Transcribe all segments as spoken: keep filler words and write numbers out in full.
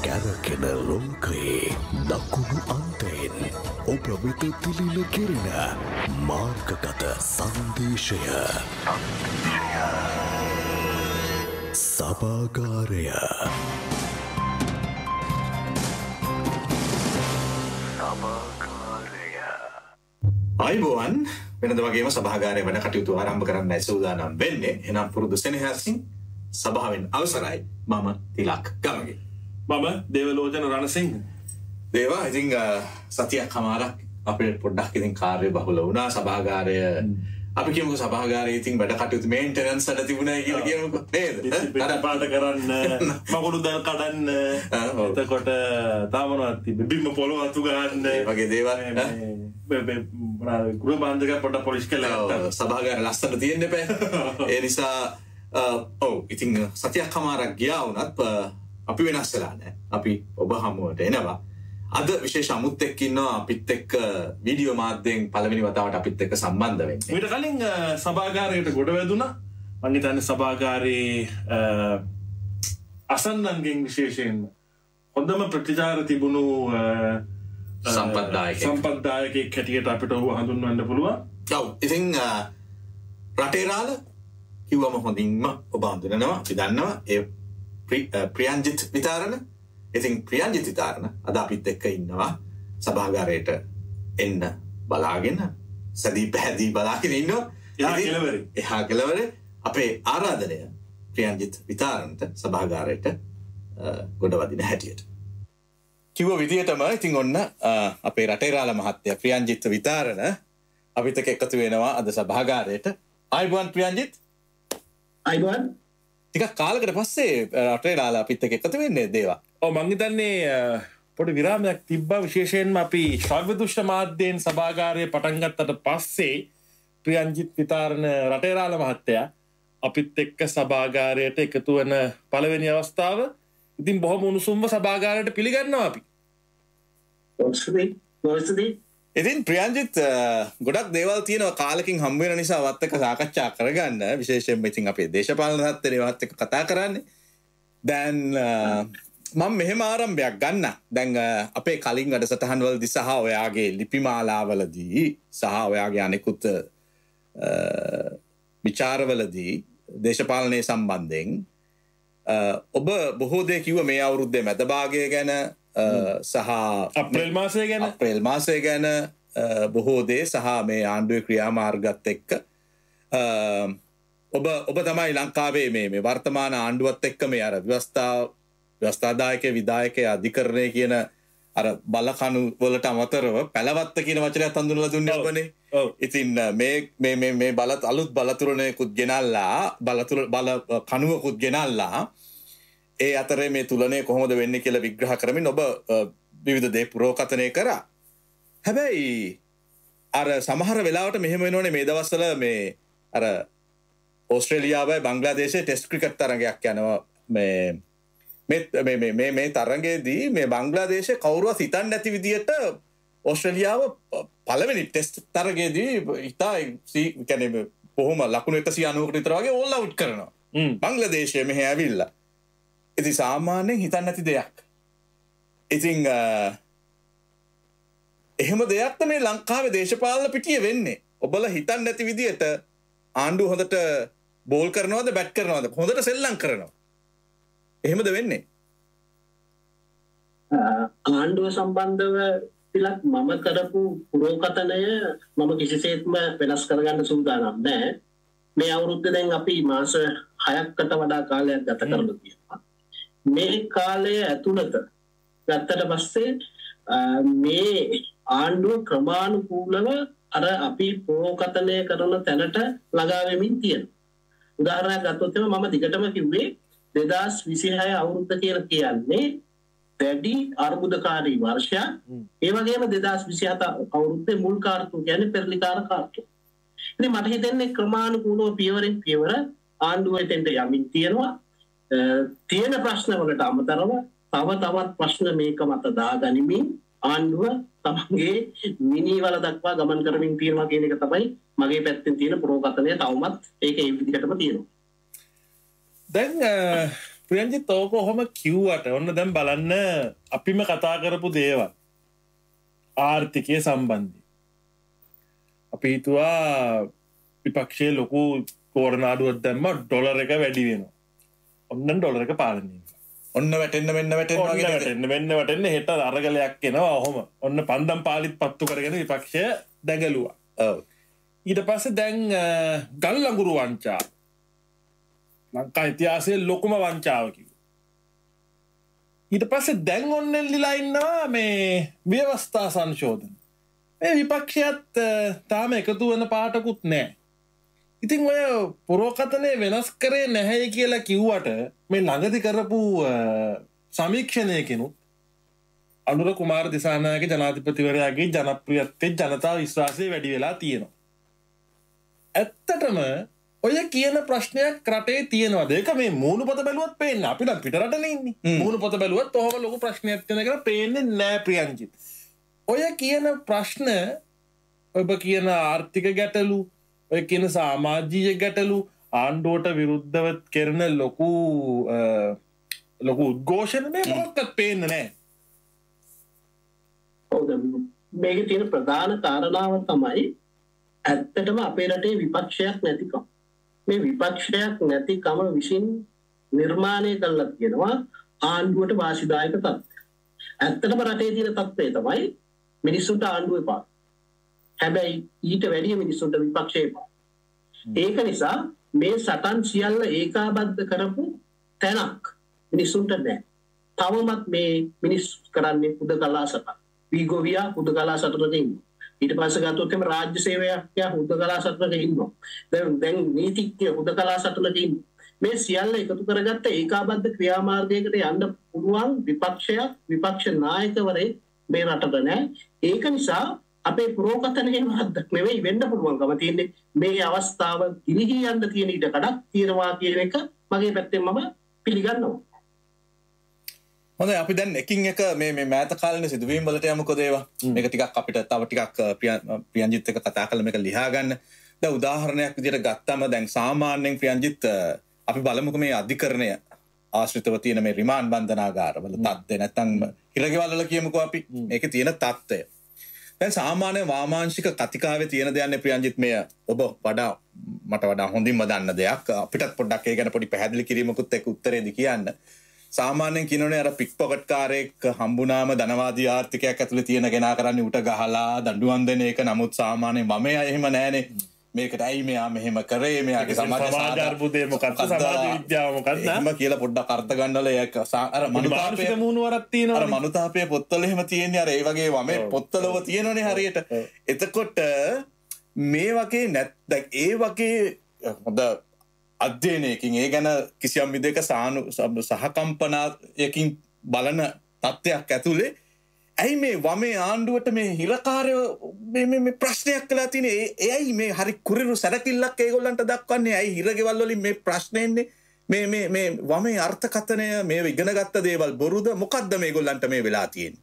කැරකෙන ලෝකයේ දකුණු අන්තයෙන් ඔබ වෙත තිලින කෙරෙන මාර්ගගත සංදේශය සභාගාරය අයිබෝවන් වෙනද වගේම සභාගාරය වැඩ කටයුතු ආරම්භ කරන්න සූදානම් වෙන්නේ. එනම් පුරුදු සෙනෙහසින් සභාවෙන් අවසරයි. මම තිලක් ගමගේ. මම දේවලෝචන රණසිංහ. දේවා ඉතින් සතියක් හමාරක් අපිට පොඩ්ඩක් ඉතින් කාර්ය බහුල වුණා. සභාගාරය අපි කියමුකෝ සභාගාරයේ ඉතින් වැඩ කටයුතු මේන්ටනන්ස් වල තිබුණා කියලා කියමුකෝ නේද? අර පාට කරන්න මකුළු දල් කඩන්න එතකොට තාමනවත් තිබ්බ බිම පොළොව අතු ගන්න ඒ වගේ දේවල් ගෘහ බාන්ධක පොඩ්ඩක් පොලිෂ් කරලා ගත්තා. සභාගාරය ලස්සන තියෙන්න එපා. ඒ නිසා ඔව් ඉතින් සතියක් හමාරක් ගියා වුණත් අපි වෙනස් වෙලා නැහැ. අපි ඔබ හමුවට එනවා. අද විශේෂ අමුත් එක්ක ඉන්නවා අපිත් එක්ක වීඩියෝ මාධ්‍යයෙන් පළවෙනි වතාවට අපිත් එක්ක සම්බන්ධ වෙන්නේ. ඊට කලින් සභාගාරයට ගොඩ වැදුණා. මම හිතන්නේ සභාගාරයේ අසන්නන්ගෙන් විශේෂයෙන් හොඳම ප්‍රතිචාර තිබුණු සම්පත්දායකයෙක් සම්පත්දායකයෙක් හැටියට අපිට ඔහු හඳුන්වන්න පුළුවන්. ඔව් ඉතින් රටේ රාළ කිව්වම හොඳින්ම ඔබ හඳුනනවා. අපි දන්නවා ඒ ප්‍රියන්ජිත් විතාරණ. ඉතින් ප්‍රියන්ජිත් විතාරණ අද අපිත් එක්ක ඉන්නවා සභාගාරයට එන්න බලාගෙන සදී පැහැදී බලාගෙන ඉන්නවා. එහා කෙළවරේ එහා කෙළවරේ අපේ ආරාධනය ප්‍රියන්ජිත් විතාරණට සභාගාරයට ගොඩවදින හැටියට කිව්ව විදිහටම ඉතින් ඔන්න අපේ රටේ රාළ මහත්තයා ප්‍රියන්ජිත් විතාරණ අපිත් එක්ක එකතු වෙනවා අද සභාගාරයට. ආයිබෝන් ප්‍රියන්ජිත්. ආයිබෝන්. ටිකක් කාලයකට පස්සේ රටේ රාළ අපිත් එක්ක එකතු වෙන්නේ දේවා. ඔව් මං හිතන්නේ පොඩි විරාමයක් තිබ්බා. විශේෂයෙන්ම අපි ශ්‍රව්‍ය දෘශ්‍ය මාධ්‍යයෙන් සභාගාරය පටන් ගත්තට පස්සේ ප්‍රියන්ජිත් විතාරණ රටේ රාළ මහත්තයා අපිත් එක්ක සභාගාරයට එකතු වෙන පළවෙනි අවස්ථාව. ඉතින් බොහොම උණුසුම්ව සභාගාරයට පිළිගන්නවා අපි. ඔස්සේ ඔස්සේ ඉතින් ප්‍රියන්ජිත් ගොඩක් දේවල් තියෙනවා කාලෙකින් හම්බ වෙන නිසා වත් එක්ක සාකච්ඡා කරගන්න. විශේෂයෙන්ම ඉතින් අපේ දේශපාලන තත්ත්වයේ වත් එක්ක කතා කරන්නේ. දැන් මම මෙහෙම ආරම්භයක් ගන්න. දැන් අපේ කලින් වැඩසටහන් වලදී සහ ඔයාගේ ලිපිමාලාවලදී සහ ඔයාගේ අනෙකුත් විචාරවලදී දේශපාලනයේ සම්බන්ධයෙන් ඔබ බොහෝ දේ කිව්ව මේ අවුරුද්දේ මැද භාගය ගැන සහ අප්‍රේල් මාසය ගැන අප්‍රේල් මාසය ගැන බොහෝ දේ සහ මේ ආණ්ඩුවේ ක්‍රියාමාර්ගත් එක්ක ඔබ ඔබ තමයි ලංකාවේ මේ මේ වර්තමාන ආණ්ඩුවත් එක්ක මේ අර ව්‍යවස්ථා ව්‍යවස්ථාදායක විධායක අධිකරණය කියන අර බලකණු වලට අමතරව පැලවත්ත කියන වචනයත් හඳුන්වලා දුන්නේ ඔබනේ. ඔව්. ඉතින් මේ මේ මේ මේ බලත් අලුත් බලතුරණයකුත් ගෙනල්ලා බලතුර බල කණුවකුත් ගෙනල්ලා ඒ අතරේ මේ තුලනය කොහොමද වෙන්නේ කියලා විග්‍රහ කරමින් ඔබ විවිධ දේ පුරෝකථනය කරා. හැබැයි අර සමහර වෙලාවට මෙහෙම වෙනෝනේ මේ දවස්වල මේ අර ඕස්ට්‍රේලියාවයි බංග්ලාදේශයේ ටෙස්ට් ක්‍රිකට් තරගයක් යනවා මේ මේ මේ මේ මේ තරගයේදී මේ බංග්ලාදේශය කවුරුවත් හිතන්නේ නැති විදියට ඕස්ට්‍රේලියාව පළවෙනි ටෙස්ට් තරගයේදී ඉතා කියන්නේ බොහොම ලකුණු එකසිය අනූවකට විතර වගේ ඕල් අවුට් කරනවා. බංග්ලාදේශය මෙහෙ ඇවිල්ලා. ඉතින් සාමාන්‍යයෙන් හිතන්නේ නැති දෙයක්. ඉතින් එහෙම දෙයක් තමයි ලංකාවේ දේශපාලන පිටියේ වෙන්නේ. ඔබලා හිතන්නේ නැති විදියට ආණ්ඩුව හොඳට බෝල් කරනවද බැට් කරනවද හොඳට සෙල්ලම් කරනවා. එහෙමද වෙන්නේ? ආණ්ඩුව සම්බන්ධව පිළක් මම කරපු පුරෝකථනය මම කිසිසේත්ම වෙනස් කරගන්න සූදානම් නැහැ. මේ අවුරුද්දේ දැන් අපි මාස හයකට වඩා කාලයක් ගත කරලා තියෙනවා. මේ කාලය ඇතුළත ගත්තට පස්සේ මේ ආණ්ඩුව ක්‍රමානුකූලව අර අපි පුරෝකථනය කරන තැනට ළඟා වෙමින් තියෙනවා. උදාහරණයක් ගත්තොත් මම දිගටම කිව්වේ දෙදාස් විසිහය අවුරුද්ද කියලා කියන්නේ වැඩි අර්බුදකාරී වර්ෂයක්. ඒ වගේම දෙදාස් විසිහත අවුරුද්දේ මුල් කාර්තුව කියන්නේ පෙරලිකාර කාර්තුව. ඉතින් මට හිතෙන්නේ ක්‍රමානුකූලව පියවරෙන් පියවර ආණ්ඩුව එතෙන්ට යමින් තියෙනවා. තියෙන ප්‍රශ්න වලට අමතරව තව තවත් ප්‍රශ්න මේක මත දාගනිමින් ආණ්ඩුව තමන්ගේ මිනිවල දක්වා ගමන් කරමින් තියෙනවා කියන එක තමයි මගේ පැත්තෙන් තියෙන පුරෝකථනය. තවමත් ඒක ඒ විදිහටම තියෙනවා. දැන් ප්‍රියන්ජිත් ඕක ඔහොම කිව්වට ඔන්න දැන් බලන්න අපිම කතා කරපු දේවල් ආර්ථිකය සම්බන්ධී. අපි හිතුවා විපක්ෂයේ ලොකු තෝරනාඩුවක් දැම්ම ඩොලර් එක වැඩි වෙනවා. ඔන්න ඩොලර් එක පාලනය ඔන්න වැටෙන්න වෙන්න වැටෙන්න වගේ වැටෙන්න වෙන්න වැටෙන්න හෙට අරගලයක් එනවා ඔහොම. ඔන්න පන්දම් පාලිත් පත්තු කරගෙන විපක්ෂය දැඟලුවා. ඔව්. ඊට පස්සේ දැන් ගල් ලඟුරු වංචා ලංකා ඉතිහාසයේ ලොකුම වංචාව කිව්වා. ඊට පස්සේ දැන් ඔන්න එල්ලිලා ඉන්නවා මේ ව්‍යවස්ථා සංශෝධන. මේ විපක්ෂයත් තාම එකතු වෙන පාටකුත් නැහැ. ඉතින් ඔය පුරෝකථනය වෙනස් කරේ නැහැ කියලා කිව්වට මේ ළඟදි කරපු සමීක්ෂණයකිනුත් අනුර කුමාර දිසානායක ජනාධිපතිවරයාගේ ජනප්‍රියත්වයේ ජනතා විශ්වාසය වැඩි වෙලා තියෙනවා. ඇත්තටම ඔය කියන ප්‍රශ්නයක් රටේ තියෙනවද? ඒක මේ මූණු පොත බැලුවත් පේන්නේ. අපි නම් පිට රටනේ ඉන්නේ. මූණු පොත බැලුවත් ඔහොම ලොකු ප්‍රශ්නයක් තියෙන කියලා පේන්නේ නැහැ ප්‍රියන්ජිත්. ඔය කියන ප්‍රශ්න ඔබ කියන ආර්ථික ගැටලු, ඔය කියන සමාජීය ගැටලු, ආණ්ඩුවට විරුද්ධව කරන ලොකු ලොකු උද්ඝෝෂණ මේ මොකක්වත් පේන්නේ නැහැ. ඔව් මේකේ තියෙන ප්‍රධාන කාරණාව තමයි ඇත්තටම අපේ රටේ විපක්ෂයක් නැතිකම. මේ විපක්ෂයක් නැතිකම විසින් නිර්මාණය කරලා තියෙනවා ආණ්ඩුවට වාසිදායක තත්ත්වය. ඇත්තටම රටේ තියෙන තත්ත්වය තමයි මිනිස්සුන්ට ආණ්ඩුව එපා. හැබැයි ඊට වැඩිය මිනිස්සුන්ට විපක්ෂය එපා. ඒක නිසා මේ සටන් සියල්ල ඒකාබද්ධ කරපු තැනක් මිනිස්සුන්ට නැහැ. තවමත් මේ මිනිස්සු කරන්නේ හුදකලා සටන්. වීගෝවියා හුදකලා සටනක ඉන්නවා. ඊට පස්සේ ගත්තොත් එම රාජ්‍ය සේවකයා හුදකලා සටනක ඉන්නවා. දැන් දැන් නීතිඥ හුදකලා සටනක ඉන්නවා. මේ සියල්ල එකතු කරගත්ත ඒකාබද්ධ ක්‍රියාමාර්ගයකට යන්න පුළුවන් විපක්ෂයක් විපක්ෂ නායකවරේ මේ රටට නැහැ. ඒක නිසා අපේ පුරෝකථනයේ වරද්දක් නෙවෙයි වෙන්න පුළුවන්කම තියෙන්නේ මේ අවස්ථාව ගිලිහී යන්න තියෙන ඉඩ කඩක් තියෙනවා කියන එක මගේ පැත්තෙන් මම පිළිගන්නවා. හොඳයි අපි දැන් එකින් එක මේ මේ මෑත කාලේ සිදුවීම් වලට යමුකෝ ඒවා. මේක ටිකක් අපිට තව ටිකක් ප්‍රියන්ජිත් එක්ක කතා කරලා මේක ලියා ගන්න. දැන් උදාහරණයක් විදිහට ගත්තම දැන් සාමාන්‍යයෙන් ප්‍රියන්ජිත් අපි බලමුකෝ මේ අධිකරණය ආශ්‍රිතව තියෙන මේ රිමාන්ඩ් බන්ධනාගාරවල තත්ත්වය නැත්නම් හිරගෙවල් වල කියමුකෝ අපි. මේකේ තියෙන තත්ත්වය. දැන් සාමාන්‍ය වාමාංශික කතිකාවේ තියෙන දෙයන්නේ ප්‍රියන්ජිත් මේ ඔබ වඩා මට වඩා හොඳින්ම දන්න දෙයක්. අපිටත් පොඩ්ඩක් ඒ ගැන පොඩි පැහැදිලි කිරීමකුත් එක්ක උත්තරේදී කියන්න. සාමාන්‍යයෙන් කියනෝනේ අර පික් පොකට් කාරයෙක් හම්බුනාම ධනවාදී ආර්ථිකයක් ඇතුලේ තියෙන කෙනා කරන්නේ උට ගහලා දඬුවම් දෙන එක. නමුත් සාමාන්‍යයෙන් මම එහෙම නෑනේ. මේකට ඇයි මෙයා මෙහෙම කරේ? මෙයාගේ සමාජ අර්බුදය මොකක්ද? සමාජ විද්‍යාව මොකක්ද? එහෙම කියලා පොඩ්ඩක් අර්ථ ගන්නවල ඒක අර මනුතාපයේ මූණුවරක් තියෙනවා. අර මනුතාපයේ පොත්වල එහෙම තියෙන්නේ අර ඒ වගේ වමේ පොත්වලව තියෙනෝනේ හරියට. එතකොට මේ වගේ නැත් දැන් ඒ වගේ හොඳ අධ්‍යයනයකින් ඒ ගැන කිසියම් විදිහක සානු සහකම්පනයකින් බලන තත්ත්වයක් ඇතුලේ ඇයි මේ වමේ ආණ්ඩුවට මේ හිරකාරයෝ මේ මේ මේ ප්‍රශ්නයක් කළා තියෙන්නේ? එයයි මේ හරි කුරිරු සැරකිල්ලක් ඒගොල්ලන්ට දක්වන්නේ? ඇයි හිරගෙවල් වලින් මේ ප්‍රශ්නේ එන්නේ? මේ මේ මේ වමේ අර්ථකථනය මේ ඉගෙනගත්ත දේවල් බොරුද? මොකද්ද මේගොල්ලන්ට මේ වෙලා තියෙන්නේ?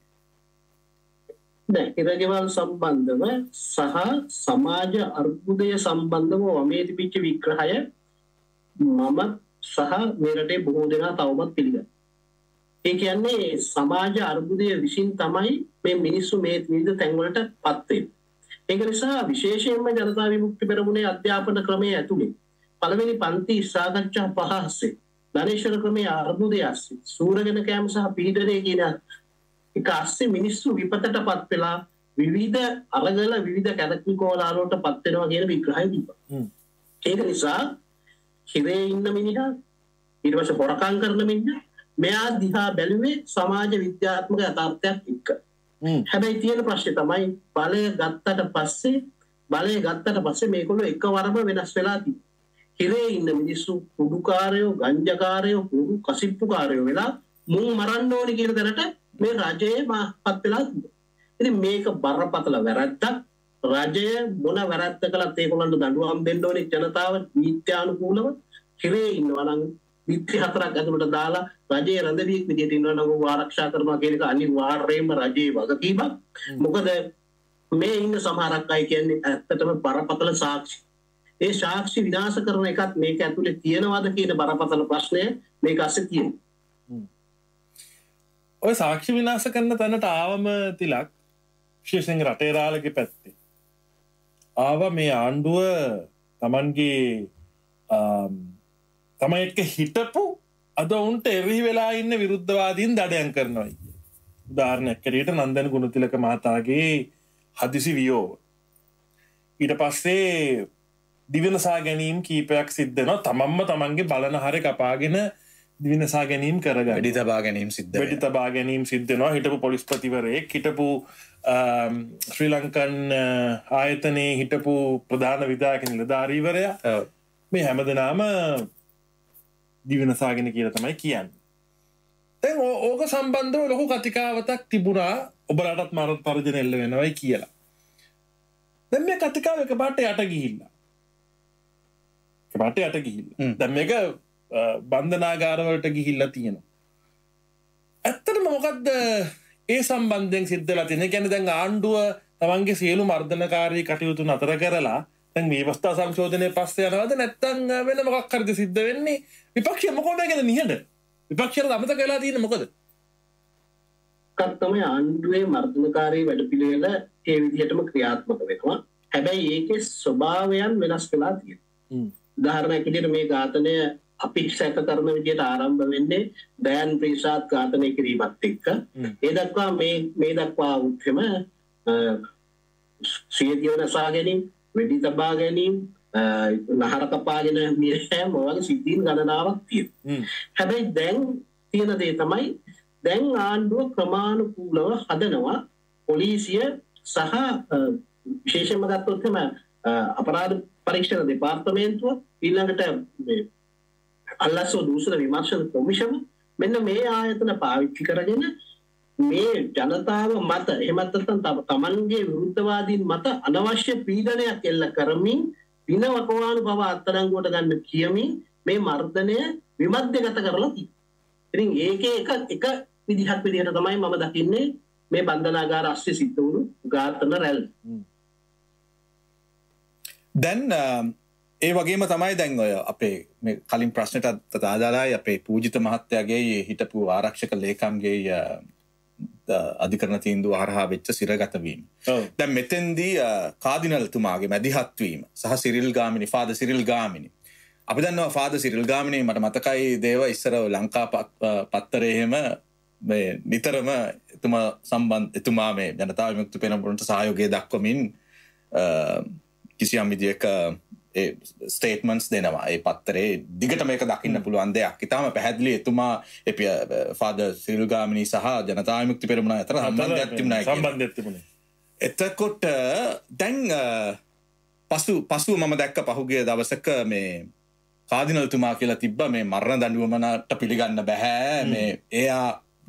දැන් හිරගෙවල් සම්බන්ධව සහ සමාජ අර්බුදය සම්බන්ධව වමේ තිබිච්ච විග්‍රහය මම සහ මේ රටේ බොහෝ දෙනා තවමත් පිළිගන්නවා. ඒ කියන්නේ සමාජ අර්බුදය විසින් තමයි මේ මිනිස්සු මේ විවිධ තැන්වලට පත් වෙන්නේ. ඒක නිසා විශේෂයෙන්ම ජනතා විමුක්ති පෙරමුණේ අධ්‍යාපන ක්‍රමයේ ඇතුලේ පළවෙනි පන්ති සාකච්ඡා පහ ASCII ධනේශ්වර ක්‍රමයේ අර්බුදය ASCII සූරගෙන කෑම සහ පීඩනය කියන එක ASCII මිනිස්සු විපතටපත් වෙලා විවිධ අරගල විවිධ කැදකිලි කෝලාලවලට පත් වෙනවා කියන විග්‍රහය තිබ්බා. ඒක නිසා හිරේ ඉන්න මිනිහා ඊට පස්සේ හොරකම් කරන මිනිහා මෙයා දිහා බැලුවේ සමාජ විද්‍යාත්මක යථාර්ථයක් එක්ක. හැබැයි තියෙන ප්‍රශ්නේ තමයි බලය ගත්තට පස්සේ බලය ගත්තට පස්සේ මේගොල්ලෝ එකවරම වෙනස් වෙලා තියෙනවා. හිරේ ඉන්න මිනිස්සු කුඩුකාරයෝ, ගංජාකාරයෝ, කුඩු කසිප්පුකාරයෝ වෙලා මුන් මරන්න ඕනි කියන තැනට මේ රජයේ මාපත් වෙලා තියෙනවා. ඉතින් මේක බරපතල වැරද්දක්. රජය මොන වැරද්ද කළත් ඒගොල්ලන්ට දඬුවම් දෙන්න ඕනේ ජනතාව නීත්‍යානුකූලව. හිරේ ඉන්නවා නම් විත්‍රි හතරක් ඇතුළට දාලා රජයේ රැඳවියෙක් විදිහට ඉන්නවා නම් ආරක්ෂා කරනවා කියන එක අනිවාර්යයෙන්ම රජයේ වගකීමක්. මොකද මේ ඉන්න සමහරක් අය කියන්නේ ඇත්තටම බරපතල සාක්ෂි. ඒ සාක්ෂි විනාශ කරන එකත් මේක ඇතුලේ තියෙනවද කියන බරපතල ප්‍රශ්නය මේක අස්සේ තියෙනවා. ඔය සාක්ෂි විනාශ කරන තැනට ආවම තිලක් විශේෂයෙන් රටේ රාළගේ පැත්තේ ආව මේ ආණ්ඩුව තමන්ගේ තමයි එක්ක හිටපු අද උන්ට එරෙහි වෙලා ඉන්න විරුද්ධවාදීන් දඩයම් කරනවා. උදාහරණයක් කරියට නන්දන ගුණතිලක මහතාගේ හදිසි වියෝව. ඊට පස්සේ දිවිනසා ගැනීම් කීපයක් සිද්ධ වෙනවා. තමන්ම තමන්ගේ බලන හරය කපාගෙන දිවිනසා ගැනීම් කරගන්න. වෙඩි තබා ගැනීම සිද්ධ වෙඩි තබා ගැනීම සිද්ධ වෙනවා. හිටපු පොලිස්පතිවරයෙක්, හිටපු ශ්‍රී ලංකන් ආයතනයේ හිටපු ප්‍රධාන විධායක නිලධාරීවරයා මේ හැමදෙනාම දිවිනසාගෙන කියලා තමයි කියන්නේ. දැන් ඕක සම්බන්ධව ලොකු කතිකාවතක් තිබුණා ඔබලටත් මරණ පරජන එල්ල වෙනවයි කියලා. දැන් මේ කතිකාව එකපාරට යට ගිහිල්ලා. එකපාරට යට ගිහිල්ලා. දැන් මේක බන්ධනාගාරවලට ගිහිල්ලා තියෙනවා. ඇත්තටම මොකද්ද ඒ සම්බන්ධයෙන් සිද්ධ වෙලා තියෙන්නේ? කියන්නේ දැන් ආණ්ඩුව තමන්ගේ සියලු මර්ධනකාරී කටයුතු නතර කරලා දැන් මේ අවස්ථා සංශෝධනයේ පස්සේ යනවාද නැත්නම් වෙන මොකක් හරිද සිද්ධ වෙන්නේ? විපක්ෂය මොකෝද ගැන නිහඬ? විපක්ෂයට අමතක වෙලා තියෙන්නේ මොකද? කත් තමයි ආණ්ඩුවේ මර්ධනකාරී වැඩපිළිවෙල ඒ විදිහටම ක්‍රියාත්මක වෙනවා. හැබැයි ඒකේ ස්වභාවයන් වෙනස් වෙලා තියෙනවා. උදාහරණයක් විදිහට මේ ඝාතනය අපි සැක කරන විදිහට ආරම්භ වෙන්නේ දයන් ප්‍රීසාත් ඝාතනය කිරීමත් එක්ක. ඒ දක්වා මේ මේ දක්වා උත්ෙම සිය දිවනසා ගැනීම, වෙඩි තබා ගැනීම, නහර කපාගෙන මිය යෑම වගේ සිද්ධීන් ගණනාවක් තියෙනවා. හැබැයි දැන් තියෙන දේ තමයි දැන් ආණ්ඩුව ක්‍රමානුකූලව හදනවා පොලිසිය සහ විශේෂයෙන්ම ගත්තොත් එම අපරාධ පරීක්ෂණ දෙපාර්තමේන්තුව ඊළඟට මේ අල්ලාසෝ දූෂණ විමර්ශන කොමිෂම මෙන්න මේ ආයතන පාවිච්චි කරගෙන මේ ජනතාව මත එහෙමත් නැත්නම් තමන්ගේ විරුද්ධවාදීන් මත අනවශ්‍ය පීඩනයක් එල්ල කරමින් වින වකවානු බව අත්අඩංගුවට ගන්න කියමින් මේ මර්ධනය විමධ්‍යගත කරලා තියෙනවා. ඉතින් ඒකේ එක එක විදිහක් විදිහට තමයි මම දකින්නේ මේ බන්ධනාගාර අස්සේ සිද්ධ වුණු ඝාතන රැල්ල. දැන් ඒ වගේම තමයි දැන් ඔය අපේ මේ කලින් ප්‍රශ්නට අදාළයි අපේ පූජිත මහත්තයාගේ හිටපු ආරක්ෂක ලේකම්ගේ අධිකරණ තීන්දුව හරහා වෙච්ච සිරගත වීම. දැන් මෙතෙන්දී කාදිනල්තුමාගේ මැදිහත් වීම සහ Cyril Gamini father Cyril Gamini අපි දන්නවා ෆාදර් සිරිල් ගාමිණි මට මතකයි දේව ඉස්සර ලංකා පත්තරේ එහෙම මේ නිතරම එතුමා සම්බන්ධ එතුමා මේ ජනතා විමුක්ති පෙරමුණට සහයෝගය දක්වමින් කිසියම් විදියක ඒ ස්ටේට්මන්ට්ස් දෙනවා. ඒ පත්තරේ දිගට මේක දකින්න පුළුවන් දෙයක්. ඉතාලම පැහැදිලි එතුමා ෆාදර් සිරිල් ගාමිණි සහ ජනතා විමුක්ති පෙරමුණ අතර සම්බන්ධයක් තිබුණා කියලා. සම්බන්ධයක් තිබුණේ. එතකොට දැන් පසු පසුව මම දැක්ක පහුගිය දවසක මේ කාදිනල්තුමා කියලා තිබ්බා මේ මරණ දඬුවමට පිළිගන්න බෑ. මේ එයා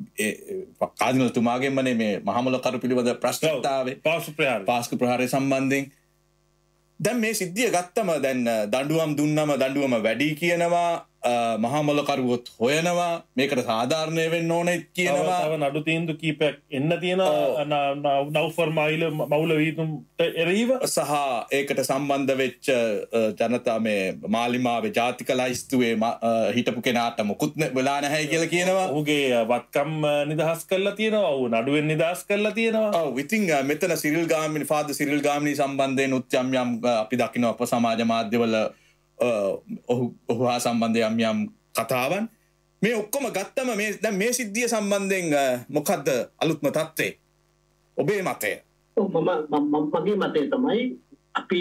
කාදිනල්තුමාගෙන්මනේ මේ මහමුලකරු පිළිබඳ ප්‍රශ්නත් ආවේ. පාස්කු ප්‍රහාරය. පාස්කු ප්‍රහාරය සම්බන්ධයෙන් දැන් මේ සිද්ධිය ගත්තම දැන් දඬුවම් දුන්නම දඬුවම වැඩි කියනවා, මහමුලකරුවොත් හොයනවා, මේකට සාධාරණය වෙන්න ඕනේ කියනවා. තව නඩු තීන්දුව කීපයක් එන්න තියෙනවා නව්ෆර් මයිල මවුල වීදුම්ට එරෙහිව සහ ඒකට සම්බන්ධ වෙච්ච ජනතා මේ මාලිමාවේ ජාතික ලයිස්තුවේ හිටපු කෙනාට මොකුත් වෙලා නැහැ කියලා කියනවා. ඔහුගේ වත්කම් නිදහස් කරලා තියෙනවා, ඔහු නඩුවෙන් නිදහස් කරලා තියෙනවා. ඔව් ඉතින් මෙතන Cyril Gamini father Cyril Gamini සම්බන්ධයෙන් උත්යම් යම් අපි දකිනවා අප සමාජ මාධ්‍යවල ඔහු ඔහු හා සම්බන්ධ යම් යම් කතාවන් මේ ඔක්කොම ගත්තම මේ දැන් මේ සිද්ධිය සම්බන්ධයෙන් මොකද්ද අලුත්ම තත්ත්වය? ඔබේ මතය? ඔව් මම මගේ මතය තමයි අපි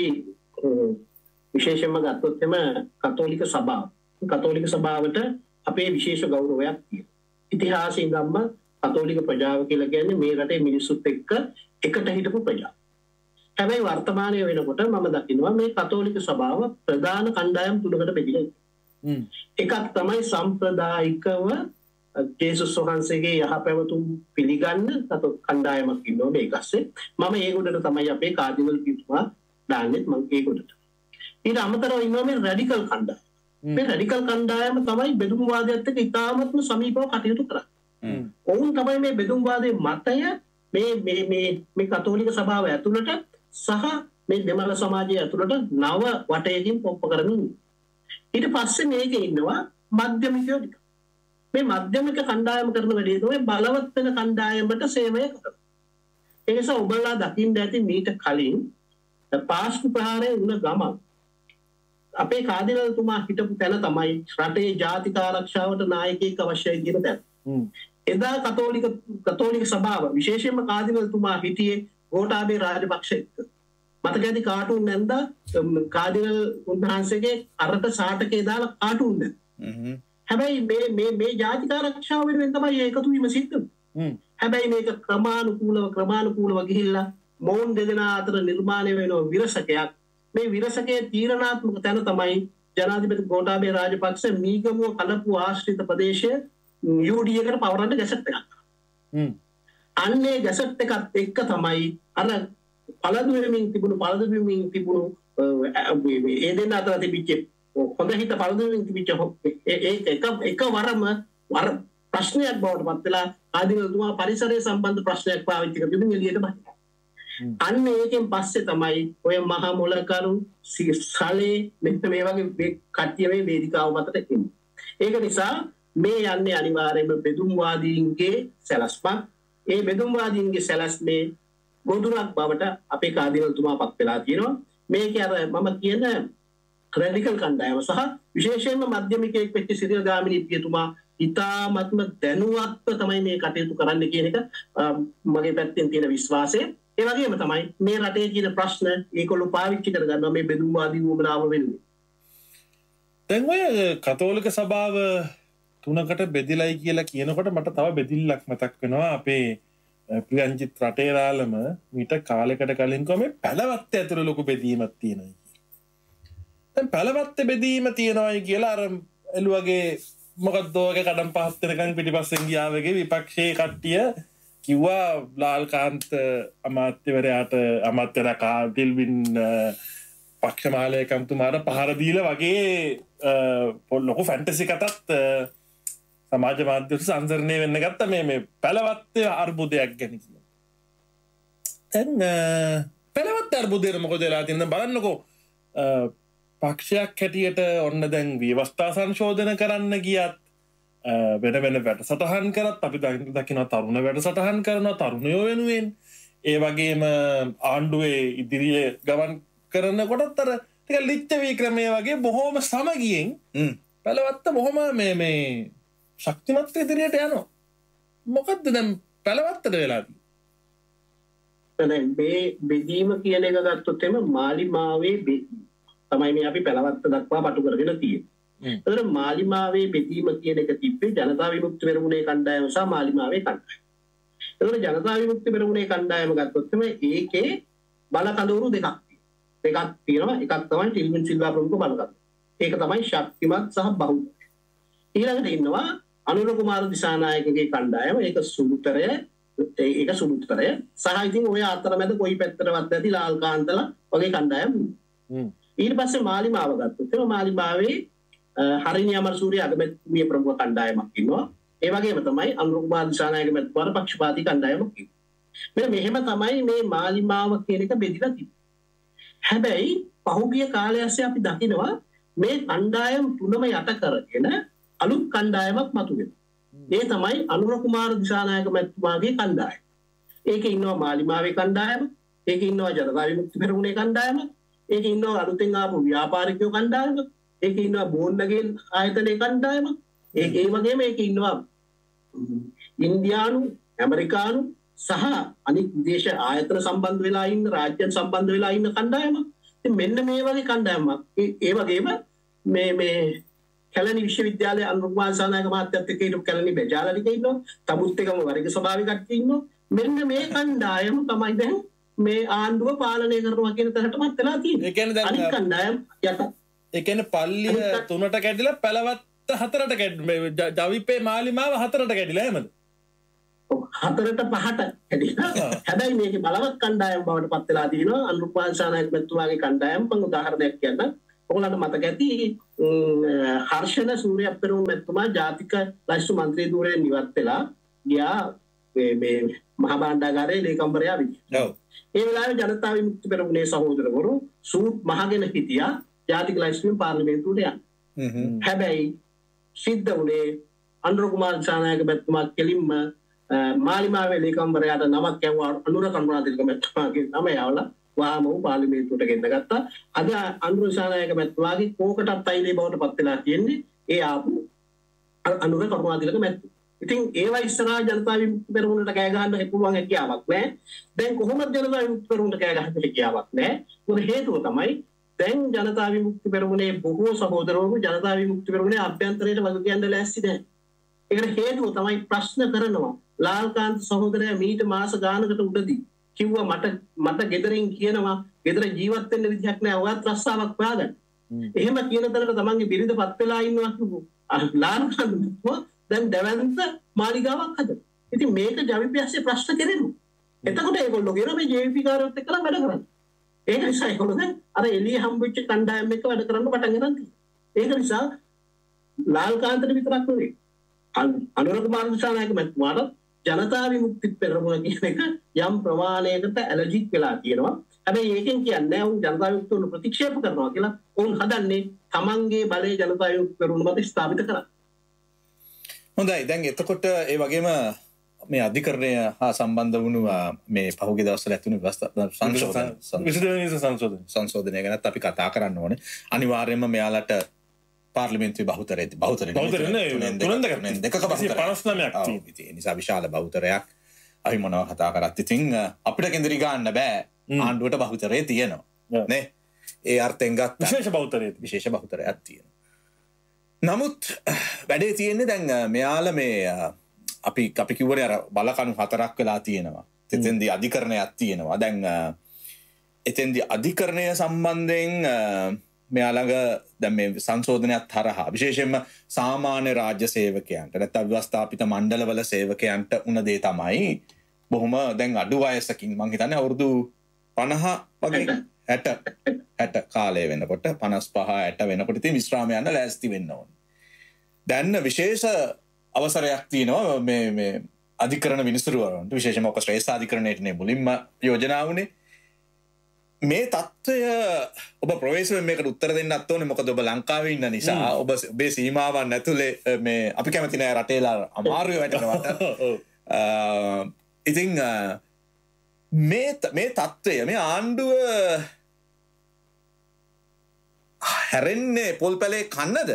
විශේෂයෙන්ම ගත්තොත් එම කතෝලික සභාව. කතෝලික සභාවට අපේ විශේෂ ගෞරවයක් තියෙනවා. ඉතිහාසයේ ඉඳන්ම කතෝලික ප්‍රජාව කියලා කියන්නේ මේ රටේ මිනිස්සුත් එක්ක එකට හිටපු ප්‍රජාව. හැබැයි වර්තමානයේ වෙනකොට මම දකිනවා මේ කතෝලික සභාව ප්‍රධාන කණ්ඩායම් තුනකට බෙදිලා ඉන්නවා. එකක් තමයි සම්ප්‍රදායිකව ජේසුස් වහන්සේගේ යහපැවතුම් පිළිගන්න කණ්ඩායමක් ඉන්නවා මේකස්සේ. මම ඒගොල්ලන්ට තමයි අපේ කාදිනල් පිටුමා දාන්නේ මම ඒගොල්ලන්ට. ඊට අමතරව ඉන්නවා මේ රැඩිකල් කණ්ඩායම. මේ රැඩිකල් කණ්ඩායම තමයි බෙදුම්වාදයත් එක්ක ඉතාමත්ම සමීපව කටයුතු කරන්නේ. ඔවුන් තමයි මේ බෙදුම්වාදයේ මතය මේ මේ මේ මේ කතෝලික සභාව ඇතුළට සහ මේ දෙමළ සමාජය ඇතුළට නව වටයකින් පොප්ප කරමින් ඊට පස්සේ මේකේ ඉන්නවා මධ්‍යමිකයෝ ටික. මේ මධ්‍යමික කණ්ඩායම කරන වැඩේ තමයි බලවත් වෙන කණ්ඩායමට සේවය කරනවා. ඒ නිසා ඔබලා දකින්න ඇති මීට කලින් පාස්කු ප්‍රහාරය වුණ ගමන් අපේ කාදිනල්තුමා හිටපු තැන තමයි රටේ ජාතික ආරක්ෂාවට නායකයෙක් අවශ්‍යයි කියන තැන. එදා කතෝලික කතෝලික සභාව විශේෂයෙන්ම කාදිනල්තුමා හිටියේ ගෝඨාභය රාජපක්ෂ එක්ක. මතක ඇති කාටුන් නැන්දා කාදිනල් උන්වහන්සේගේ අරට සාටකේ දාලා කාටුන් නැන්දා. හැබැයි මේ මේ මේ ජාතික ආරක්ෂාව වෙනුවෙන් තමයි ඒකතු වීම සිද්ධ වෙන්නේ. හැබැයි මේක ක්‍රමානුකූලව ක්‍රමානුකූලව ගිහිල්ලා මොවුන් දෙදෙනා අතර නිර්මාණය වෙන විරසකයක්. මේ විරසකයේ තීරණාත්මක තැන තමයි ජනාධිපති ගෝඨාභය රාජපක්ෂ මීගමුව කලපුව ආශ්‍රිත ප්‍රදේශයේ යූ ඩී එකට පවරන්න ගැසට් එකක්. අන්නේ ගැසට් එකත් එක්ක තමයි අර පළදු වෙමින් තිබුණු පළදු වෙමින් තිබුණු ඒ දෙන්න අතර තිබිච්ච හොඳ හිත පළදු වෙමින් තිබිච්ච ඒක එක එකවරම වර ප්‍රශ්නයක් බවට පත් වෙලා ආදිනතුමා පරිසරය සම්බන්ධ ප්‍රශ්නයක් පාවිච්චි කරගෙන එළියට බහිනවා. අන්න ඒකෙන් පස්සේ තමයි ඔය මහා මොලකරු සලේ මෙන්න මේ වගේ කට්ටිය මේ වේදිකාව මතට එන්නේ. ඒක නිසා මේ යන්නේ අනිවාර්යයෙන්ම බෙදුම්වාදීන්ගේ සැලැස්මක්. ඒ බෙදුම්වාදීන්ගේ සැලැස්මේ ගොදුරක් බවට අපේ කාදිනල්තුමා පත් වෙලා තියෙනවා. මේකේ අර මම කියන රැඩිකල් කණ්ඩායම සහ විශේෂයෙන්ම මධ්‍යමිකයෙක් වෙච්ච සිරිල් ගාමිණී පියතුමා ඉතාමත්ම දැනුවත්ව තමයි මේ කටයුතු කරන්න කියන එක මගේ පැත්තෙන් තියෙන විශ්වාසය. ඒ වගේම තමයි මේ රටේ තියෙන ප්‍රශ්න ඒගොල්ලෝ පාවිච්චි කරගන්නවා මේ බෙදුම්වාදී වුමනාව වෙනුවෙන්. දැන් ඔය කතෝලික සභාව තුනකට බෙදිලයි කියලා කියනකොට මට තව බෙදිල්ලක් මතක් වෙනවා. අපේ ප්‍රියන්ජිත් රටේරාලම මීට කාලයකට කලින් කො මේ පැලවත්තේ ඇතුළේ ලොකු බෙදීමක් තියෙනවා. දැන් පැලවත්තේ බෙදීම තියෙනවායි කියලා අර එළුවගේ මොකක්ද ඔයගේ කඩම් පහත් වෙනකන් පිටිපස්සෙන් ගියා වගේ විපක්ෂයේ කට්ටිය කිව්වා ලාල්කාන්ත අමාත්‍යවරයාට අමාත්‍යවරයා කාටිල්වින් පක්ෂ මහලේකම්තුමාට පහර දීලා වගේ ලොකු ෆැන්ටසි කතාත් සමාජ මාධ්‍ය සංසරණය වෙන්න ගත්තා මේ මේ පැලවත්තේ අර්බුදයක් ගැන කියලා. දැන් පැලවත්තේ අර්බුදේ මොකද වෙලා තියෙනවද බලන්නකෝ. පක්ෂයක් හැටියට ඔන්න දැන් ව්‍යවස්ථා සංශෝධන කරන්න ගියත් වෙන වෙන වැඩසටහන් කරත් අපි දකිනවා තරුණ වැඩසටහන් කරනවා තරුණයෝ වෙනුවෙන්. ඒ වගේම ආණ්ඩුවේ ඉදිරියේ ගමන් කරනකොටත් අර ටික ලිච්ඡවී ක්‍රමයේ වගේ බොහොම සමගියෙන් පැලවත්ත බොහොම මේ මේ ශක්තිමත් ඉදිරියට යනවා. මොකද්ද දැන් පැලවත්තට වෙලා තියෙන්නේ? මේ බෙදීම කියන එක ගත්තොත් එම මාලිමාවේ තමයි මේ අපි පැලවත්ත දක්වා පටු කරගෙන තියෙන්නේ. ඒතර මාලිමාවේ බෙදීම කියන එක තිබ්බේ ජනතා විමුක්ති පෙරමුණේ කණ්ඩායම සහ මාලිමාවේ කණ්ඩායම. ඒතර ජනතා විමුක්ති පෙරමුණේ කණ්ඩායම ගත්තොත් එම ඒකේ බල කඳවුරු දෙකක් තියෙනවා. දෙකක් තියෙනවා. එකක් තමයි ටිල්වින් සිල්වා ප්‍රමුඛ බල කඳවුර. ඒක තමයි ශක්තිමත් සහ බහුල. ඊළඟට ඉන්නවා අනුර කුමාර දිසානායකගේ කණ්ඩායම. ඒක සුළුතරය ඒක සුළුතරය සහ ඉතින් ඔය අතරමැද කොයි පැත්තටවත් නැති ලාල්කාන්තලා වගේ කණ්ඩායම්. ඊට පස්සේ මාලිමාව ගත්තොත් එම මාලිමාවේ හරිනි අමරසූරිය අගමැතිතුමිය ප්‍රමුඛ කණ්ඩායමක් ඉන්නවා. ඒ වගේම තමයි අනුර කුමාර දිසානායක මැතිතුමාට පක්ෂපාතී කණ්ඩායමක් ඉන්නවා. මෙන්න මෙහෙම තමයි මේ මාලිමාව කියන එක බෙදිලා තිබෙන්නේ. හැබැයි පහුගිය කාලය ඇස්සේ අපි දකිනවා මේ කණ්ඩායම් තුනම යට කරගෙන අලුත් කණ්ඩායමක් මතුවෙනවා. ඒ තමයි අනුර කුමාර දිසානායක මැතිතුමාගේ කණ්ඩායම. ඒකේ ඉන්නවා මාලිමාවේ කණ්ඩායම, ඒකේ ඉන්නවා ජනතා විමුක්ති පෙරමුණේ කණ්ඩායම, ඒකේ ඉන්නවා අලුතෙන් ආපු ව්‍යාපාරිකයෝ කණ්ඩායම, ඒකේ ඉන්නවා බෝන්නගේ ආයතනයේ කණ්ඩායම, ඒ ඒ වගේම ඒකේ ඉන්නවා ඉන්දියානු, ඇමරිකානු සහ අනිත් විදේශ ආයතන සම්බන්ධ වෙලා ඉන්න රාජ්‍යයන් සම්බන්ධ වෙලා ඉන්න කණ්ඩායම. ඉතින් මෙන්න මේ වගේ කණ්ඩායමක්. ඒ වගේම මේ මේ කැලණි විශ්වවිද්‍යාලයේ අනුර කුමාර දිසානායක මහත්තයත් එක්ක හිටපු කැලණි බෙජාලනික ඉන්නවා. තමුත් එකම වර්ග සභාවේ කට්ටිය ඉන්නවා. මෙන්න මේ කණ්ඩායම තමයි දැන් මේ ආණ්ඩුව පාලනය කරනවා කියන තැනටමත් වෙලා තියෙන්නේ. ඒ කියන්නේ දැන් අනිත් කණ්ඩායම් යට. ඒ කියන්නේ පල්ලිය තුනට කැඩිලා පැලවත්ත හතරට කැඩිලා ජවිපේ මාලිමාව හතරට කැඩිලා එහෙමද? හතරට පහට කැඩිලා. හැබැයි මේකේ බලවත් කණ්ඩායම් බවට පත් වෙලා තියෙනවා. අනුර කුමාර දිසානායක මැතිතුමාගේ කණ්ඩායම මම උදාහරණයක් කියන්නම්. ඔයාලට මතක ඇති හර්ෂණ සූර්යප්පරුම් මැතිතුමා ජාතික ලයිස්තු මන්ත්‍රී ධූරයෙන් ඉවත් වෙලා ගියා මේ මහා බණ්ඩාගාරයේ ලේකම්වරයා විදිහට. ඔව්. ඒ වෙලාවේ ජනතා විමුක්ති පෙරමුණේ සහෝදරවරු සූට් මහගෙන හිටියා ජාතික ලයිස්තුවෙන් පාර්ලිමේන්තුවට යන්න. හ්ම්. හැබැයි සිද්ධ වුණේ අනුර කුමාර දිසානායක මැතිතුමා කෙලින්ම මාලිමාවේ ලේකම්වරයාට නමක් යවුවා අනුර කරුණාතිලක මැතිතුමාගේ නම යවලා වහාම වූ පාර්ලිමේන්තුවට ගෙන්න ගත්තා. අද අනුර දිසානායක මැතිතුමාගේ කෝකටත් අයිලේ බවට පත් වෙලා තියෙන්නේ ඒ ආපු අනුර කරුණාතිලක මැතිතුමා. ඉතින් ඒවා ඉස්සරහා ජනතා විමුක්ති පෙරමුණට කෑ ගහන්න පුළුවන් හැකියාවක් නැහැ. දැන් කොහොමද ජනතා විමුක්ති පෙරමුණට කෑ ගහන්න හැකියාවක් නැහැ. මොකද හේතුව තමයි දැන් ජනතා විමුක්ති පෙරමුණේ බොහෝ සහෝදරවරු ජනතා විමුක්ති පෙරමුණේ අභ්‍යන්තරයට වග කියන්න ලෑස්ති නැහැ. ඒකට හේතුව තමයි ප්‍රශ්න කරනවා. ලාල්කාන්ත සහෝදරයා මීට මාස ගානකට උඩදී කිව්වා මට මට ගෙදරින් කියනවා ගෙදර ජීවත් වෙන්න විදිහක් නැහැ. ඔයත් රස්සාවක් හොයාගන්න. එහෙම කියන තැනට තමන්ගේ බිරිඳපත් වෙලා ඉන්නවා කිව්වා. ලාල්කාන්ත දැන් දැවැන්ත මාලිගාවක් හදනවා. ඉතින් මේක ජවිපියස්සේ ප්‍රශ්න කෙරෙනවා. එතකොට ඒගොල්ලෝ කියනවා මේ ජේ වී පී කාර්යවත් එක්කලා වැඩ කරන්න. ඒක නිසා ඒගොල්ලෝ දැන් අර එළිය හම්බෙච්ච කණ්ඩායම් එක්ක වැඩ කරන්න පටන් ගන්න තියෙනවා. ඒක නිසා ලාල්කාන්තට විතරක් නෙවෙයි. අනුර කුමාර දිසානායක මැතිතුමාට ජනතා විමුක්ති පෙරමුණ කියන එක යම් ප්‍රමාණයකට ඇලර්ජික් වෙලා තියෙනවා. හැබැයි ඒකෙන් කියන්නේ උන් ජනතා විමුක්තිය ප්‍රතික්ෂේප කරනවා කියලා. උන් හදන්නේ තමන්ගේ බලය ජනතා විමුක්ති පෙරමුණ මත ස්ථාපිත කරන්න. හොඳයි. දැන් එතකොට ඒ වගේම මේ අධිකරණය හා සම්බන්ධ වුණු මේ පහුගිය දවස්වල ඇතුණු සංශෝධන සංශෝධන සංශෝධනය ගැනත් අපි කතා කරන්න ඕනේ. අනිවාර්යයෙන්ම මෙයාලට පාර්ලිමේන්තුවේ බහුතරය බහුතරය තුනෙන් දෙකක පනස් නවයක් තියෙනවා. ඒ නිසා විශාල බහුතරයක් අපි මොනවා කතා කරත් ඉතින් අපිට කෙන්දිරි ගන්න බෑ. ආණ්ඩුවට බහුතරය තියෙනවා නේ. ඒ අර්ථයෙන් ගත්තා විශේෂ බහුතරය විශේෂ බහුතරයක් තියෙනවා. නමුත් වැඩේ තියෙන්නේ දැන් මෙයාල මේ අපි අපි කිව්වනේ අර බලකණු හතරක් වෙලා තියෙනවා. එතෙන්දී අධිකරණයක් තියෙනවා. දැන් එතෙන්දී අධිකරණය සම්බන්ධයෙන් මෙයාලඟ දැන් මේ සංශෝධනයත් හරහා විශේෂයෙන්ම සාමාන්‍ය රාජ්‍ය සේවකයන්ට නැත්නම් ව්‍යවස්ථාපිත මණ්ඩලවල සේවකයන්ට උන දේ තමයි බොහොම දැන් අඩු වයසකින් මං හිතන්නේ අවුරුදු පනහ වගේ හැට හැට කාලය වෙනකොට පනස් පහ හැට වෙනකොට ඉතින් විශ්‍රාම යන්න ලෑස්ති වෙන්න ඕන. දැන් විශේෂ අවසරයක් තියෙනවා මේ මේ අධිකරණ විනිසුරුවරුන්ට විශේෂයෙන්ම ඔක ශ්‍රේෂ්ඨ අධිකරණයටනේ මුලින්ම යෝජනා වුණේ. මේ තත්ත්වය ඔබ ප්‍රවේශයෙන් මේකට උත්තර දෙන්නත් ඕනේ. මොකද ඔබ ලංකාවේ ඉන්න නිසා ඔබ ඔබේ සීමාවන් ඇතුලේ මේ අපි කැමති නෑ රටේලා අමාරුවේ වැටෙනවට. ඉතින් මේ මේ තත්ත්වය මේ ආණ්ඩුව හැරෙන්නේ පොල් පැලේ කන්නද?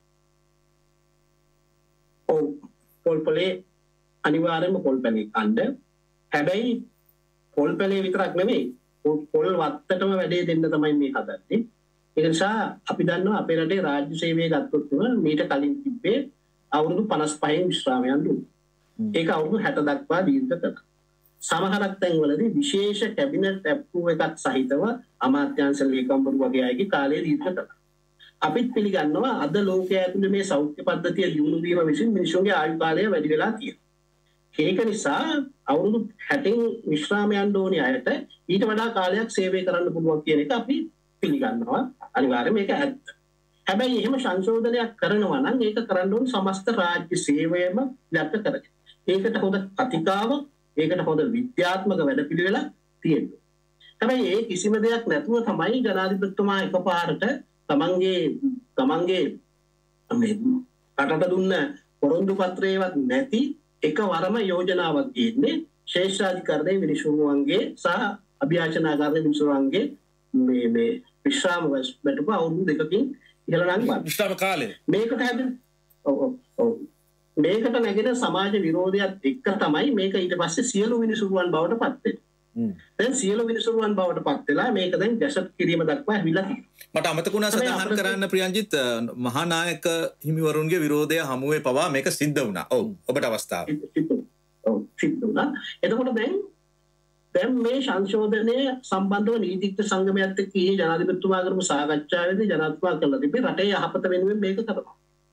ඔව් පොල් පැලේ අනිවාර්යයෙන්ම පොල් පැලේ කන්න. හැබැයි පොල් පැලේ විතරක් නෙමෙයි පොල් වත්තටම වැඩේ දෙන්න තමයි මේ හදන්නේ. ඒ නිසා අපි දන්නවා අපේ රටේ රාජ්‍ය සේවය ගත්තොත් මීට කලින් තිබ්බේ අවුරුදු පනස් පහෙන් විශ්‍රාමයන් දුන්නා. ඒක අවුරුදු හැට දක්වා දීර්ඝ කළා. සමහරක් තැන්වලදී විශේෂ කැබිනට් ඇප්‍රූව් එකක් සහිතව අමාත්‍යාංශ ලේකම්වරු වගේ අයගේ කාලය දීර්ඝ කළා. අපිත් පිළිගන්නවා අද ලෝකයේ ඇතුළේ මේ සෞඛ්‍ය පද්ධතිය දියුණු වීම විසින් මිනිසුන්ගේ ආයු කාලය වැඩි වෙලා තියෙනවා. ඒක නිසා අවුරුදු හැටෙන් විශ්‍රාම යන්න ඕනේ අයට ඊට වඩා කාලයක් සේවය කරන්න පුළුවන් කියන එක අපි පිළිගන්නවා. අනිවාර්යයෙන් මේක ඇත්ත. හැබැයි එහෙම සංශෝධනයක් කරනවා නම් ඒක කරන්න ඕන සමස්ත රාජ්‍ය සේවයම ලැබ කරගෙන. ඒකට හොඳ කතිකාවක්, ඒකට හොඳ විද්‍යාත්මක වැඩපිළිවෙලක් තියෙනවා. හැබැයි ඒ කිසිම දෙයක් නැතුව තමයි ජනාධිපතිතුමා එකපාරට තමන්ගේ තමන්ගේ මේ රටට දුන්න පොරොන්දු පත්‍රයවත් නැති එකවරම යෝජනාවක් තියෙන්නේ ශේෂ්ඨාධිකරණයේ මිනිසුන්ගේ සහ අභියාචනාගාරයේ මිනිසුන්ගේ මේ මේ විශ්‍රාම වැටුප අවුරුදු දෙකකින් ඉහළ නංවන විශ්‍රාම කාලේ මේකට හැදෙන ඔව් ඔව් මේකට නැගෙන සමාජ විරෝධයත් එක්ක තමයි මේක ඊට පස්සේ සියලු මිනිසුන් බවට පත් වෙන්නේ. දැන් සියලු මිනිසුන් බවට පත් වෙලා මේක දැන් ගැසට් කිරීම දක්වා ඇවිල්ලා තියෙනවා. මට අමතක වුණා සඳහන් කරන්න ප්‍රියන්ජිත් මහානායක හිමිවරුන්ගේ විරෝධය හමුවේ පවා මේක සිද්ධ වුණා. ඔව් ඔබට අවස්ථාව. ඔව් සිද්ධ වුණා. එතකොට දැන් දැන් මේ සංශෝධනය සම්බන්ධව නීතිඥ සංගමයත් එක්ක ඊයේ ජනාධිපතිතුමා කරපු සාකච්ඡාවේදී ජනාධිපතිතුමා කළා තිබේ රටේ යහපත වෙනුවෙන් මේක කරනවා.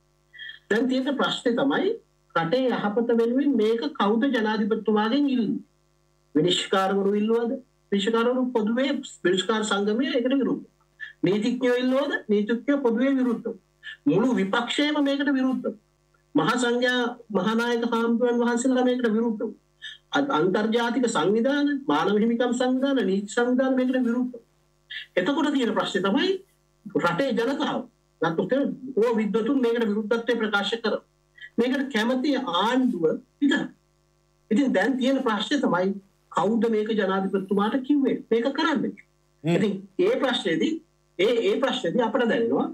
දැන් තියෙන ප්‍රශ්නේ තමයි රටේ යහපත වෙනුවෙන් මේක කවුද ජනාධිපතිතුමාගෙන් ඉල්ලන්නේ? විනිශ්චයකාරවරු ඉල්ලුවද? විනිශ්චයකාරවරු පොදුවේ විනිශ්චයකාර සංගමයේ ඒකට විරුද්ධ. නීතිඥයෝ ඉල්ලුවද? නීතිඥයෝ පොදුවේ විරුද්ධ. මුළු විපක්ෂයම මේකට විරුද්ධ. මහා සංඝයා මහානායක හාමුදුරන් වහන්සේලා මේකට විරුද්ධ. අන්තර්ජාතික සංවිධාන, මානව හිමිකම් සංවිධාන, නීති සංවිධාන මේකට විරුද්ධ. එතකොට තියෙන ප්‍රශ්නේ තමයි රටේ ජනතාව. නැත්නම් ඕ විද්වතුන් මේකට විරුද්ධත්වය ප්‍රකාශ කරනවා. මේකට කැමති ආණ්ඩුව විතරයි. ඉතින් දැන් තියෙන ප්‍රශ්නේ තමයි කවුද මේක ජනාධිපතිතුමාට කිව්වේ මේක කරන්න. ඉතින් ඒ ප්‍රශ්නේදී ඒ ඒ ප්‍රශ්නේදී අපිට දැනෙනවා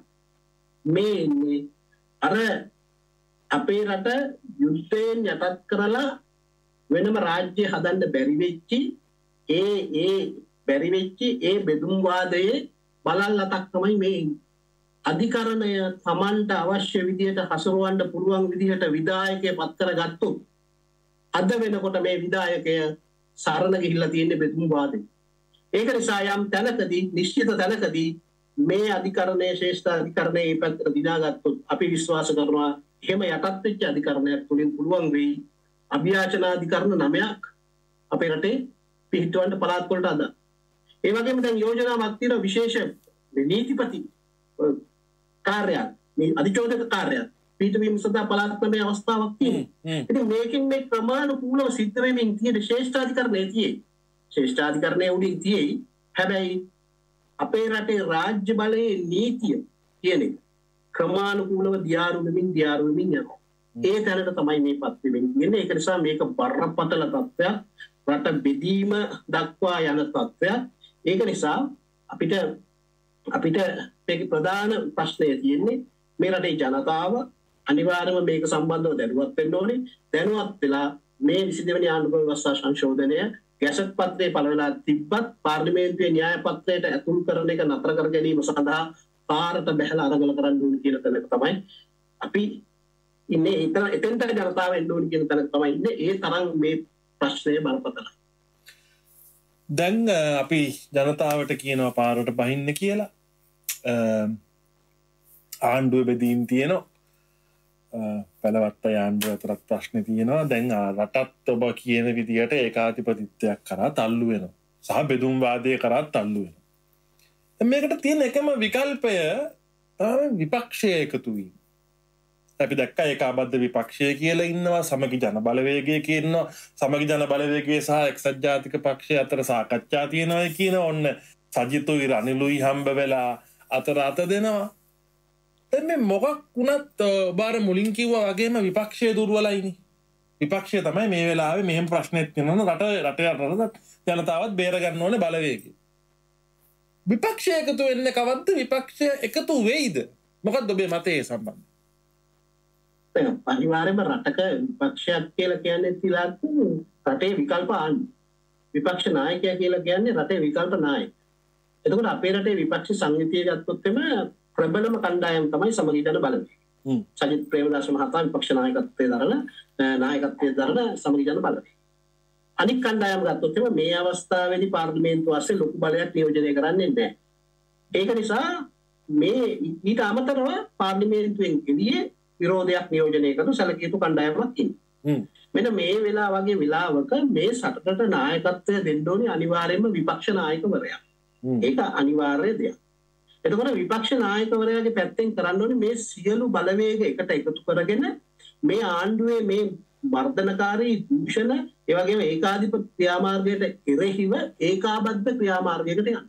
මේ අර අපේ රට යුද්ධයෙන් යටත් කරලා වෙනම රාජ්‍ය හදන්න බැරි වෙච්චි ඒ ඒ බැරි වෙච්චි ඒ බෙදුම් වාදයේ බලල්ලතක් තමයි මේ අධිකරණය Tamanට අවශ්‍ය විදියට හසුරවන්න පුළුවන් විදිහට විධායකයෙක් පත් කරගත්තොත් අද වෙනකොට මේ විධායකය සරණ ගිහිල්ලා තියෙන්නේ බෙදුම් වාදේ. ඒක නිසා යම් තැනකදී නිශ්චිත තැනකදී මේ අධිකරණයේ ශ්‍රේෂ්ඨ අධිකරණයේ මේ පැත්තට දිනාගත්තොත් අපි විශ්වාස කරනවා එහෙම යටත් වෙච්ච අධිකරණයක් තුලින් පුළුවන් වෙයි අභියාචන අධිකරණ නවයක් අපේ රටේ පිහිටවන්න පළාත් වලට අද. ඒ වගේම දැන් යෝජනාවක් තියෙනවා විශේෂ නීතිපති කාර්යයක් මේ අධිචෝදක කාර්යයක් පිටවීම සඳහා පළාත් ක්‍රමයේ අවස්ථාවක් තියෙනවා. ඉතින් මේකෙන් මේ ක්‍රමානුකූලව සිද්ධ වෙමින් තියෙන ශ්‍රේෂ්ඨාධිකරණයේ තියෙයි. ශ්‍රේෂ්ඨාධිකරණයේ උඩින් තියෙයි. හැබැයි අපේ රටේ රාජ්‍ය බලයේ නීතිය කියන එක ක්‍රමානුකූලව දියාරු වෙමින් දියාරු වෙමින් යනවා. ඒ තැනට තමයි මේ පත් වෙමින් තියෙන්නේ. ඒක නිසා මේක බරපතල තත්ත්වයක්. රට බෙදීම දක්වා යන තත්ත්වයක්. ඒක නිසා අපිට අපිට මේක ප්‍රධාන ප්‍රශ්නය තියෙන්නේ මේ රටේ ජනතාව අනිවාර්යයෙන්ම මේක සම්බන්ධව දැනුවත් වෙන්න ඕනේ. දැනුවත් වෙලා මේ විසි දෙවැනි ආණ්ඩුක්‍රම ව්‍යවස්ථා සංශෝධනය ගැසට් පත්‍රයේ පළ වෙලා තිබ්බත් පාර්ලිමේන්තුවේ න්‍යාය පත්‍රයට ඇතුල් කරන එක නතර කර ගැනීම සඳහා පාරට බැහැලා අරගල කරන්න ඕනේ කියන තැන තමයි අපි ඉන්නේ. එතන එතෙන්ට ජනතාව එන්න ඕනේ කියන තැන තමයි ඉන්නේ. ඒ තරම් මේ ප්‍රශ්නය බලපතලයි. දැන් අපි ජනතාවට කියනවා පාරට බහින්න කියලා. ආණ්ඩුව බෙදීම් තියෙනවා. පැලවත්ත ආණ්ඩුව අතරත් ප්‍රශ්න තියෙනවා. දැන් රටත් ඔබ කියන විදියට ඒකාධිපතිත්වයක් කරා තල්ලු වෙනවා. සහ බෙදුම් වාදය කරා තල්ලු වෙනවා. මේකට තියෙන එකම විකල්පය තමයි විපක්ෂය එකතු වීම. අපි දැක්කා ඒකාබද්ධ විපක්ෂය කියලා ඉන්නවා, සමගි ජන බලවේගය කියනවා. සමගි ජන බලවේගය සහ එක්සත් ජාතික පක්ෂය අතර සාකච්ඡා තියෙනවා කියන ඔන්න සජිතුයි රනිලුයි හම්බ වෙලා අතර අත දෙනවා. දැන් මේ මොකක් වුණත් බාර මුලින් කිව්වා වගේම විපක්ෂය දුර්වලයිනේ. විපක්ෂය තමයි මේ වෙලාවේ මෙහෙම ප්‍රශ්නෙත් තියෙනවා රට රට රට ජනතාවත් බේර ගන්න ඕනේ බලවේගය. විපක්ෂය එකතු වෙන්නේ කවද්ද? විපක්ෂය එකතු වෙයිද? මොකක්ද ඔබේ මතය සම්බන්ධ? අනිවාර්යයෙන්ම රටක විපක්ෂයක් කියලා කියන්නේ තිලාත් රටේ විකල්ප ආණ්ඩුව. විපක්ෂ නායකයා කියලා කියන්නේ රටේ විකල්ප නායක. එතකොට අපේ රටේ විපක්ෂ සංගීතය ගත්තොත් එම ප්‍රබලම කණ්ඩායම තමයි සමගි ජන බලවේගය. සජිත් ප්‍රේමදාස මහතා විපක්ෂ නායකත්වයේ දරන නායකත්වයේ දරන සමගි ජන බලවේගය. අනික් කණ්ඩායම ගත්තොත් එම මේ අවස්ථාවේදී පාර්ලිමේන්තුව ASCII ලොකු බලයක් නියෝජනය කරන්නේ නැහැ. ඒක නිසා මේ ඊට අමතරව පාර්ලිමේන්තුවෙන් එළියේ විරෝධයක් නියෝජනය කරන සැලකිය යුතු කණ්ඩායමක් ඉන්නවා. මෙන්න මේ වෙලාව වගේ වෙලාවක මේ සටනට නායකත්වය දෙන්න ඕනේ අනිවාර්යයෙන්ම විපක්ෂ නායකවරයා. ඒක අනිවාර්ය දෙයක්. එතකොට විපක්ෂ නායකවරයාගේ පැත්තෙන් කරන්න ඕනේ මේ සියලු බලවේග එකට එකතු කරගෙන මේ ආණ්ඩුවේ මේ වර්ධනකාරී දූෂණ ඒ වගේම ඒකාධිපති ක්‍රියාමාර්ගයට එරෙහිව ඒකාබද්ධ ක්‍රියාමාර්ගයකට යන්න.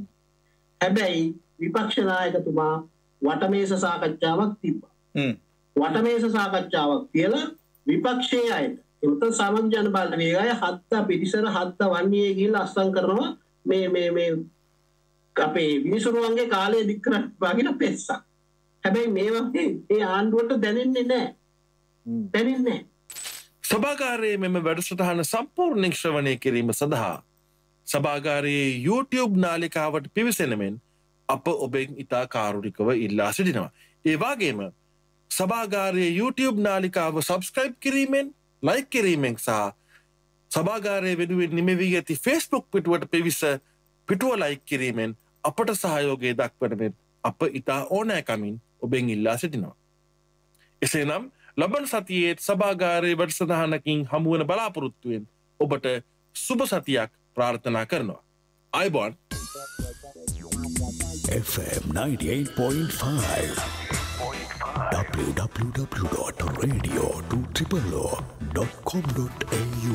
හැබැයි විපක්ෂ නායකතුමා වටමේස සාකච්ඡාවක් තිබ්බා. වටමේස සාකච්ඡාවක් කියලා විපක්ෂයේ අයට එතන සමගි ජන බලවේගය හත්ත පිටිසර හත්ත වන්නේ ගිහිල්ලා අස්සම් කරනවා මේ මේ මේ අපේ විනිසුරුවන්ගේ කාලය දික් කරන්න වගේ පෙස්සක්. හැබැයි මේ වගේ ඒ ආණ්ඩුවට දැනෙන්නේ නැහැ. දැනෙන්නේ නැහැ. සභාගාරයේ මෙම වැඩසටහන සම්පූර්ණ ශ්‍රවණය කිරීම සඳහා සභාගාරයේ YouTube නාලිකාවට පිවිසෙන මෙන් අප ඔබෙන් ඉතා කාරුණිකව ඉල්ලා සිටිනවා. ඒ වගේම සභාගාරයේ YouTube නාලිකාව සබස්ක්‍රයිබ් කිරීමෙන්, ලයික් කිරීමෙන් සහ සභාගාරයේ වෙනුවෙන් නිමවී ඇති Facebook පිටුවට පිවිස පිටුව ලයික් කිරීමෙන් අපට සහයෝගය දක්වන මෙන් අප ඉතා ඕනෑකමින් ඔබෙන් ඉල්ලා සිටිනවා. එසේනම් ලබන සතියේ සභාගාරයේ වැඩසටහනකින් හමුවන බලාපොරොත්තුවෙන් ඔබට සුබ සතියක් ප්‍රාර්ථනා කරනවා. අයබෝන්. F M ninety-eight point five w w w dot radio two o o dot com dot a u